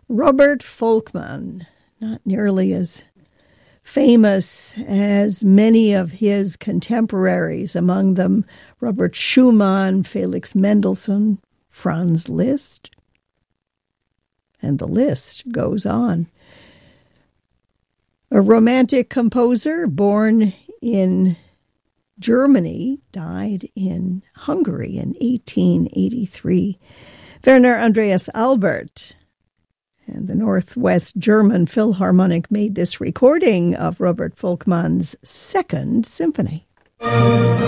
Robert Volkmann, not nearly as famous as many of his contemporaries, among them Robert Schumann, Felix Mendelssohn, Franz Liszt, and the list goes on. A Romantic composer born in Germany, died in Hungary in 1883. Werner Andreas Albert and the Northwest German Philharmonic made this recording of Robert Volkmann's Second Symphony.